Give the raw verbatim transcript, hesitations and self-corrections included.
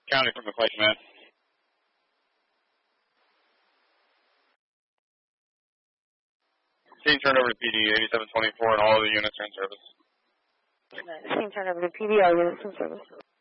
County from the place, man. Scene turned over to P D, eighty-seven twenty-four, and all of the units are in service. Scene turned over to P D, all units in service.